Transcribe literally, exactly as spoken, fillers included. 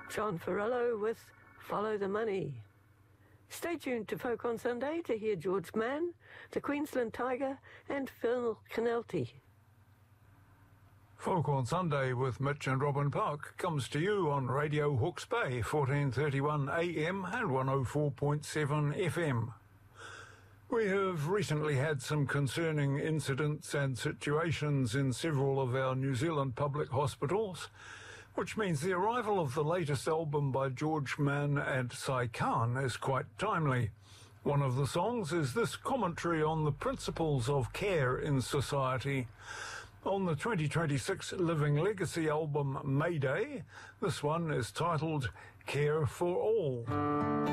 John Farrello with Follow the Money. Stay tuned to Folk on Sunday to hear George Mann, the Queensland Tiger and Phil Kennelty. Folk on Sunday with Mitch and Robin Park comes to you on Radio Hawke's Bay, fourteen thirty-one A M and one oh four point seven F M. We have recently had some concerning incidents and situations in several of our New Zealand public hospitals, which means the arrival of the latest album by George Mann and Sai Khan is quite timely. One of the songs is this commentary on the principles of care in society. On the twenty twenty-six Living Legacy album Mayday, this one is titled Care for All.